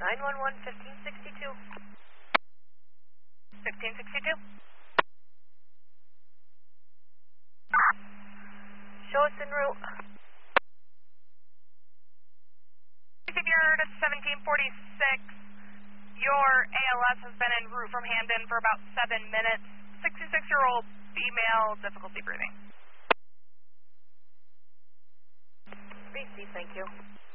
911 1562. 1562. Show us en route. You're to 1746. Your ALS has been en route from Hamden for about 7 minutes. 66-year-old female, difficulty breathing. 3C, thank you.